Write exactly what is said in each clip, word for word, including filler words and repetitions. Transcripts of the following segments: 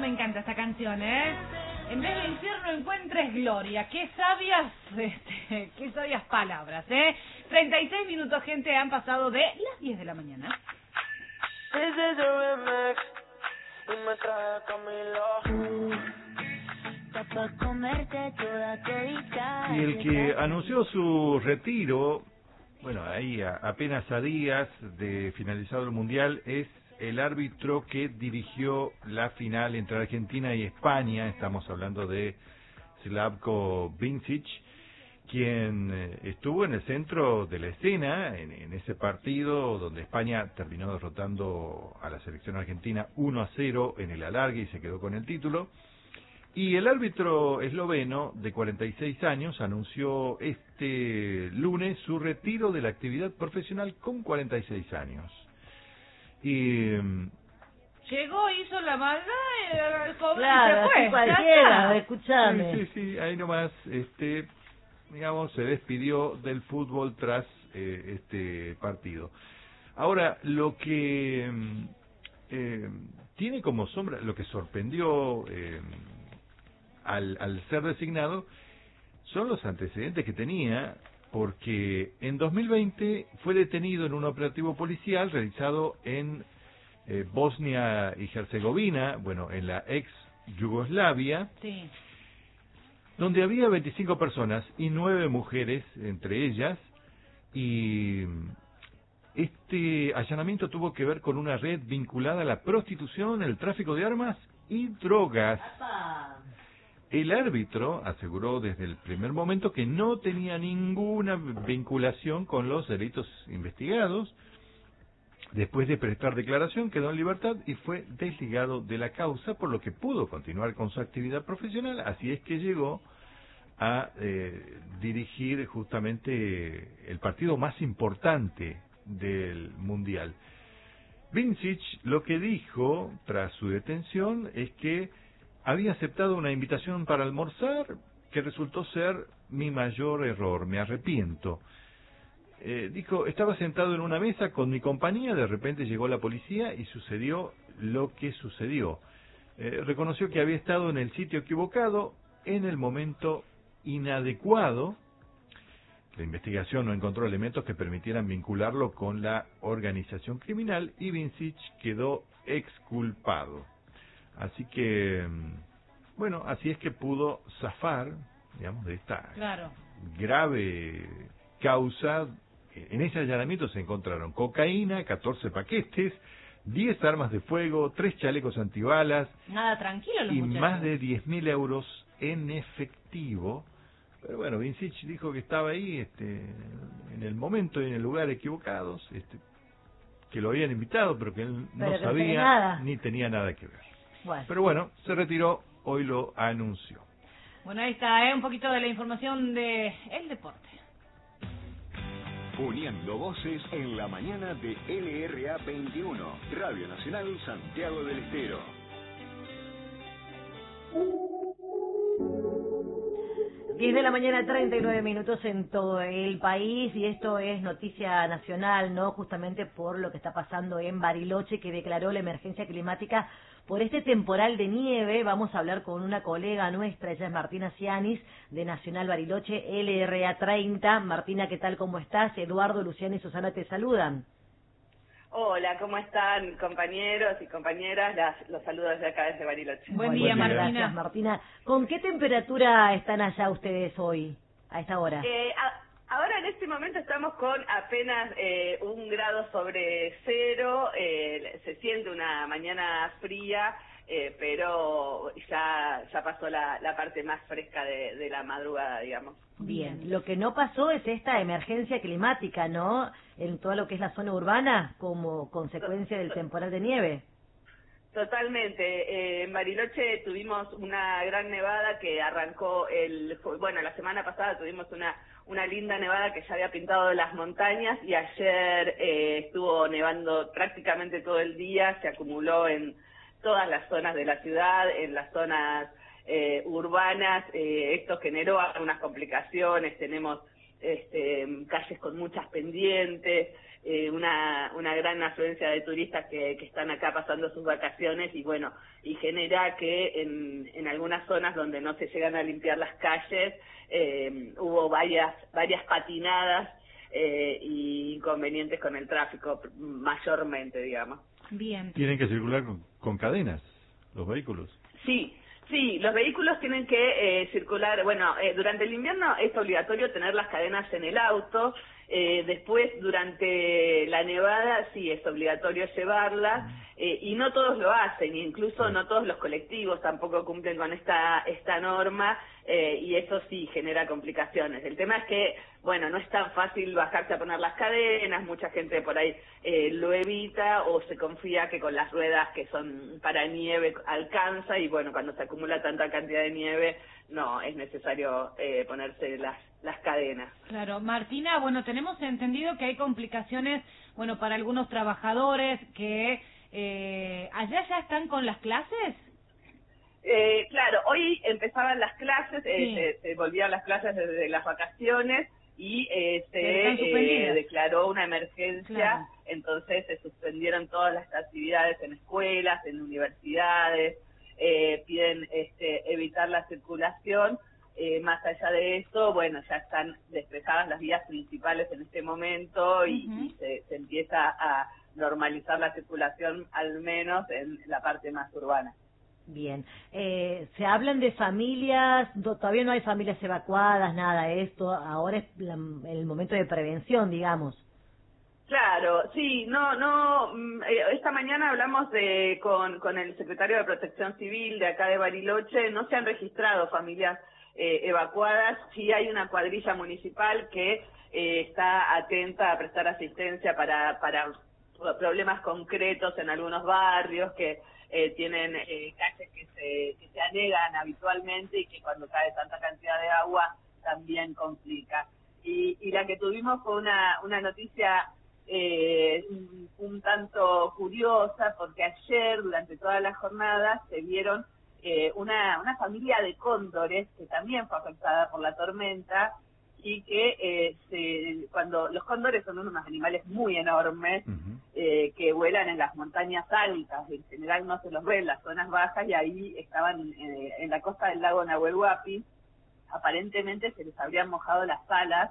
me encanta esta canción, ¿eh? En vez de infierno encuentres gloria. Qué sabias, este, qué sabias palabras, ¿eh? treinta y seis minutos, gente, han pasado de las diez de la mañana. Y el que anunció su retiro, bueno, ahí a, apenas a días de finalizado el Mundial, es el árbitro que dirigió la final entre Argentina y España. Estamos hablando de Slavko Vincic, quien estuvo en el centro de la escena en, en ese partido donde España terminó derrotando a la selección argentina uno a cero en el alargue y se quedó con el título. Y el árbitro esloveno de cuarenta y seis años anunció este lunes su retiro de la actividad profesional con cuarenta y seis años. Y llegó, hizo la maldad, el cobró claro, y se fue. Cualquiera, escuchame. Sí, sí, sí, ahí nomás, este, digamos, se despidió del fútbol tras eh, este partido. Ahora, lo que eh, tiene como sombra, lo que sorprendió eh, al, al ser designado, son los antecedentes que tenía, porque en dos mil veinte fue detenido en un operativo policial realizado en eh, Bosnia y Herzegovina, bueno, en la ex Yugoslavia, sí, donde había veinticinco personas y nueve mujeres entre ellas, y este allanamiento tuvo que ver con una red vinculada a la prostitución, el tráfico de armas y drogas. El árbitro aseguró desde el primer momento que no tenía ninguna vinculación con los delitos investigados. Después de prestar declaración, quedó en libertad y fue desligado de la causa, por lo que pudo continuar con su actividad profesional. Así es que llegó a eh, dirigir justamente el partido más importante del Mundial. Vincic lo que dijo tras su detención es que había aceptado una invitación para almorzar que resultó ser mi mayor error, me arrepiento. Eh, dijo, estaba sentado en una mesa con mi compañía, de repente llegó la policía y sucedió lo que sucedió. Eh, reconoció que había estado en el sitio equivocado, en el momento inadecuado. La investigación no encontró elementos que permitieran vincularlo con la organización criminal y Vincic quedó exculpado. Así que, bueno, así es que pudo zafar, digamos, de esta claro. grave causa. En ese allanamiento se encontraron cocaína, catorce paquetes, diez armas de fuego, tres chalecos antibalas, nada tranquilo los y muchachos. más de diez mil euros en efectivo. Pero bueno, Vincic dijo que estaba ahí este, en el momento y en el lugar equivocados, este, que lo habían invitado, pero que él pero no que sabía nada. ni tenía nada que ver. Bueno. Pero bueno, se retiró, hoy lo anunció. Bueno, ahí está, ¿eh? Un poquito de la información de el deporte. Uniendo voces en la mañana de L R A veintiuno, Radio Nacional Santiago del Estero. diez de la mañana, treinta y nueve minutos en todo el país, y esto es noticia nacional, ¿no? Justamente por lo que está pasando en Bariloche, que declaró la emergencia climática por este temporal de nieve. Vamos a hablar con una colega nuestra, ella es Martina Cianis, de Nacional Bariloche, L R A treinta. Martina, ¿qué tal? ¿Cómo estás? Eduardo, Luciana y Susana te saludan. Hola, ¿cómo están, compañeros y compañeras? Las, los saludos desde acá, desde Bariloche. Buen Bueno, día, Martina. Gracias, Martina. ¿Con qué temperatura están allá ustedes hoy, a esta hora? Eh, a, ahora en este momento estamos con apenas eh, un grado sobre cero, eh, se siente una mañana fría, eh, pero ya ya pasó la, la parte más fresca de, de la madrugada, digamos. Bien, lo que no pasó es esta emergencia climática, ¿no? En todo lo que es la zona urbana, como consecuencia del temporal de nieve. Totalmente. Eh, en Bariloche tuvimos una gran nevada que arrancó el... Bueno, la semana pasada tuvimos una una linda nevada que ya había pintado las montañas, y ayer eh, estuvo nevando prácticamente todo el día, se acumuló en todas las zonas de la ciudad, en las zonas eh, urbanas. Eh, esto generó algunas complicaciones, tenemos este, calles con muchas pendientes, eh, una, una gran afluencia de turistas que, que están acá pasando sus vacaciones y bueno, y genera que en, en algunas zonas donde no se llegan a limpiar las calles, eh, hubo varias, varias patinadas eh, y inconvenientes con el tráfico, mayormente, digamos. Bien. Tienen que circular con, con cadenas los vehículos. Sí. Sí, los vehículos tienen que eh, circular, bueno, eh, durante el invierno es obligatorio tener las cadenas en el auto, eh, después durante la nevada sí es obligatorio llevarlas, eh, y no todos lo hacen, incluso no todos los colectivos tampoco cumplen con esta, esta norma, eh, y eso sí genera complicaciones. El tema es que, bueno, no es tan fácil bajarse a poner las cadenas, mucha gente por ahí eh, lo evita o se confía que con las ruedas que son para nieve alcanza y bueno, cuando se acumula tanta cantidad de nieve no es necesario eh, ponerse las, las cadenas. Claro, Martina, bueno, tenemos entendido que hay complicaciones, bueno, para algunos trabajadores que eh, allá ya están con las clases. Eh, claro, hoy empezaban las clases, eh, Sí. se, se volvían las clases desde las vacaciones y eh, Pero están se suspendidas. eh, declaró una emergencia, Claro. entonces se suspendieron todas las actividades en escuelas, en universidades, eh, piden este, evitar la circulación. Eh, más allá de eso, bueno, ya están despejadas las vías principales en este momento y, Uh-huh. y se, se empieza a normalizar la circulación, al menos en la parte más urbana. Bien, eh, se hablan de familias, no, todavía no hay familias evacuadas, nada, esto, ahora es la, el momento de prevención, digamos. Claro, sí, no, no, mm, eh, esta mañana hablamos de con, con el secretario de Protección Civil de acá de Bariloche, no se han registrado familias eh, evacuadas, sí hay una cuadrilla municipal que eh, está atenta a prestar asistencia para, para problemas concretos en algunos barrios que eh, tienen eh, calles que se, que se anegan habitualmente y que cuando cae tanta cantidad de agua también complica. Y, y la que tuvimos fue una, una noticia eh, un, un tanto curiosa porque ayer durante toda la jornada se vieron eh, una, una familia de cóndores que también fue afectada por la tormenta y que eh, se, cuando los cóndores son unos animales muy enormes, Uh-huh. eh, que vuelan en las montañas altas, en general no se los ve en las zonas bajas y ahí estaban eh, en la costa del lago Nahuel Huapi, aparentemente se les habrían mojado las alas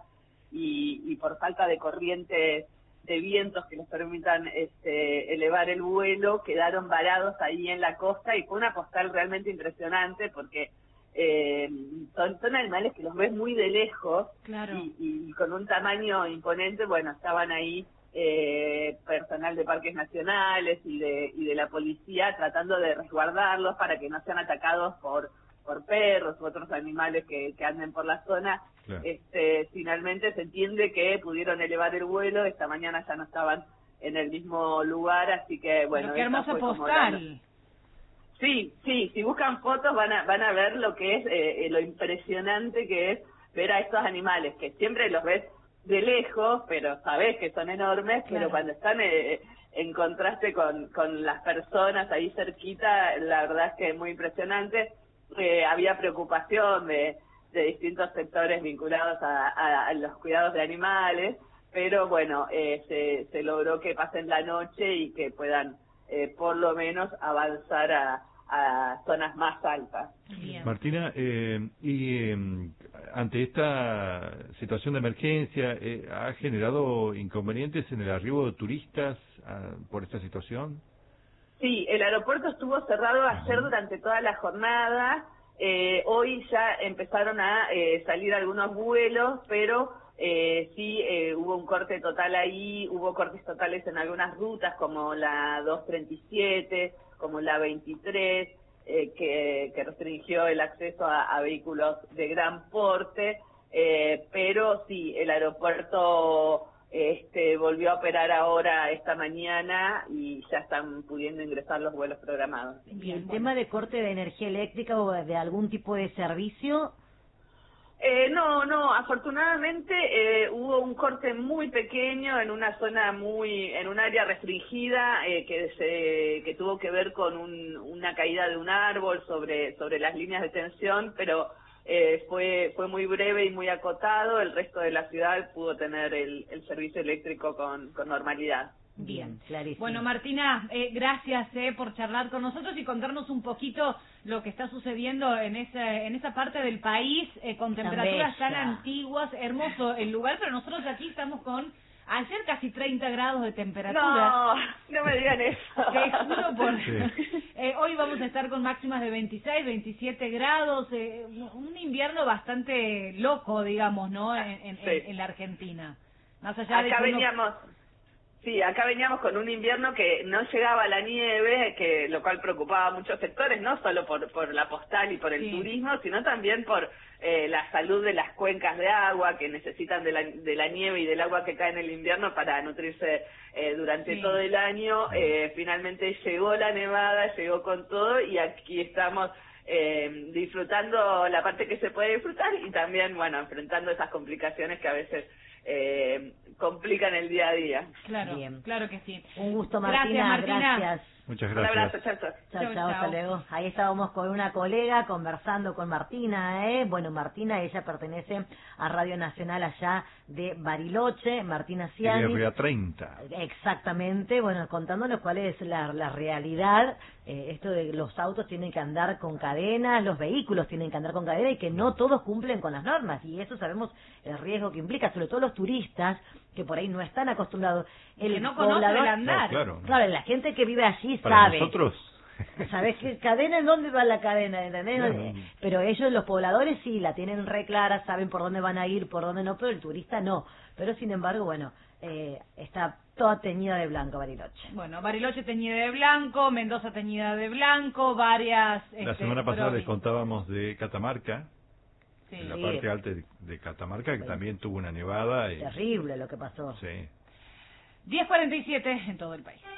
y, y por falta de corrientes de vientos que les permitan este, elevar el vuelo, quedaron varados ahí en la costa y fue una postal realmente impresionante porque eh, son, son animales que los ves muy de lejos. Claro. y, y con un tamaño imponente. Bueno, estaban ahí eh, personal de parques nacionales y de, y de la policía tratando de resguardarlos para que no sean atacados por por perros u otros animales que, que anden por la zona. Claro. Este, finalmente se entiende que pudieron elevar el vuelo, esta mañana ya no estaban en el mismo lugar, así que bueno. Pero qué esta hermosa fue como postal. la- Sí, sí, si buscan fotos van a van a ver lo que es, eh, eh, lo impresionante que es ver a estos animales, que siempre los ves de lejos, pero sabés que son enormes, Claro. pero cuando están eh, en contraste con, con las personas ahí cerquita, la verdad es que es muy impresionante. Eh, había preocupación de, de distintos sectores vinculados a, a, a los cuidados de animales, pero bueno, eh, se, se logró que pasen la noche y que puedan eh, por lo menos avanzar a, a zonas más altas. Bien. Martina, eh, y eh, ante esta situación de emergencia, eh, ¿ha generado inconvenientes en el arribo de turistas ah, por esta situación? Sí, el aeropuerto estuvo cerrado ayer Ajá. durante toda la jornada. Eh, hoy ya empezaron a eh, salir algunos vuelos, pero eh, sí eh, hubo un corte total ahí, hubo cortes totales en algunas rutas como la doscientos treinta y siete, como la veintitrés, eh, que, que restringió el acceso a, a vehículos de gran porte, eh, pero sí, el aeropuerto este volvió a operar ahora esta mañana y ya están pudiendo ingresar los vuelos programados. ¿Y Bien, el bueno. tema de corte de energía eléctrica o de algún tipo de servicio? Eh, no, no, afortunadamente eh, hubo un corte muy pequeño en una zona muy, en un área restringida eh, que se, que tuvo que ver con un, una caída de un árbol sobre, sobre las líneas de tensión, pero eh, fue fue muy breve y muy acotado. El resto de la ciudad pudo tener el, el servicio eléctrico con, con normalidad. Bien, clarísimo. Bueno, Martina, eh, gracias eh, por charlar con nosotros y contarnos un poquito lo que está sucediendo en esa, en esa parte del país, eh, con temperaturas tan antiguas. Hermoso el lugar, pero nosotros aquí estamos con ayer casi treinta grados de temperatura. No, no me digan eso. Te juro por... Sí. Eh, hoy vamos a estar con máximas de veintiséis, veintisiete grados, eh, un invierno bastante loco, digamos, ¿no? En, en, Sí. en, en la Argentina. Más allá de Acá que uno- veníamos... Sí, acá veníamos con un invierno que no llegaba la nieve, que lo cual preocupaba a muchos sectores, no solo por, por la postal y por el Sí. turismo, sino también por eh, la salud de las cuencas de agua que necesitan de la, de la nieve y del agua que cae en el invierno para nutrirse eh, durante Sí. todo el año. Eh, finalmente llegó la nevada, llegó con todo y aquí estamos eh, disfrutando la parte que se puede disfrutar y también, bueno, enfrentando esas complicaciones que a veces eh, complican el día a día. Claro, Bien. claro que sí. Un gusto, Gracias, Martina. Martina. Gracias. Muchas Un abrazo, gracias. chao, chao. Chao, Chau, chao, hasta chau. luego. Ahí estábamos con una colega conversando con Martina, ¿eh? Bueno, Martina, ella pertenece a Radio Nacional allá de Bariloche, Martina Ciani. R A treinta. Exactamente, bueno, contándonos cuál es la, la realidad, eh, esto de los autos tienen que andar con cadenas, los vehículos tienen que andar con cadenas y que no todos cumplen con las normas, y eso sabemos el riesgo que implica, sobre todo los turistas, que por ahí no están acostumbrados. El Que no conoce poblador- el andar. No, claro. Claro, la gente que vive allí Para sabe. nosotros. ¿Sabes qué cadena? ¿En dónde va la cadena? ¿Entendés? Claro. Pero ellos, los pobladores, sí, la tienen re clara, saben por dónde van a ir, por dónde no, pero el turista no. Pero, sin embargo, bueno, eh, está toda teñida de blanco Bariloche. Bueno, Bariloche teñida de blanco, Mendoza teñida de blanco, varias... La este, semana pasada les provincias. contábamos de Catamarca, Sí. en la Sí. parte alta de, de Catamarca, que también tuvo una nevada. Y, Terrible lo que pasó. sí. diez cuarenta y siete en todo el país.